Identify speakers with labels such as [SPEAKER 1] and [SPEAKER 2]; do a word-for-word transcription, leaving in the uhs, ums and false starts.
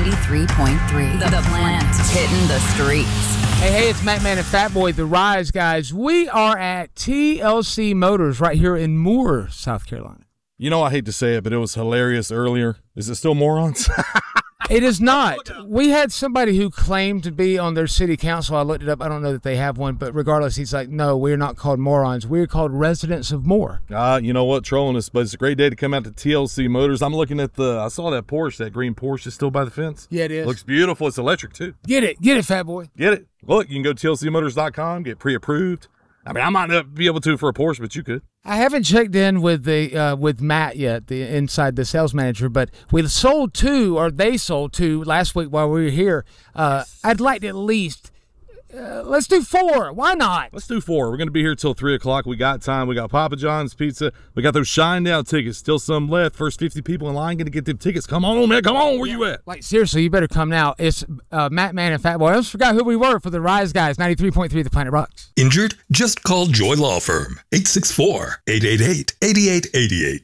[SPEAKER 1] ninety-three point three. The, the Plant, hitting the streets.
[SPEAKER 2] Hey, hey, it's Matt Man and Fat Boy, the Rise guys. We are at T L C Motors right here in Moore, South Carolina.
[SPEAKER 3] You know, I hate to say it, but it was hilarious earlier. Is it still morons?
[SPEAKER 2] It is not. We had somebody who claimed to be on their city council. I looked it up. I don't know that they have one, but regardless, he's like, no, we're not called morons. We're called residents of Moore.
[SPEAKER 3] Uh, you know what? Trolling us, but it's a great day to come out to T L C Motors. I'm looking at the, I saw that Porsche, that green Porsche is still by the fence.
[SPEAKER 2] Yeah, it is.
[SPEAKER 3] Looks beautiful. It's electric, too.
[SPEAKER 2] Get it. Get it, Fat Boy.
[SPEAKER 3] Get it. Look, you can go to T L C motors dot com, get pre-approved. I mean, I might not be able to for a Porsche, but you could.
[SPEAKER 2] I haven't checked in with the uh, with Matt yet, the inside the sales manager, but we sold two, or they sold two last week while we were here. Uh, I'd like to at least uh, let's do four. Why not?
[SPEAKER 3] Let's do four. We're going to be here till three o'clock. We got time. We got Papa John's Pizza. We got those Shine Down tickets. Still some left. First fifty people in line going to get them tickets. Come on, man. Come on. Where
[SPEAKER 2] yeah.
[SPEAKER 3] you at?
[SPEAKER 2] Like, seriously, you better come now. It's uh, Matt Man and Fat Boy. I almost forgot who we were for the Rise guys. ninety-three point three The Planet Rocks.
[SPEAKER 4] Injured? Just call Joy Law Firm. eight six four, eight eight eight, eight eight eight eight.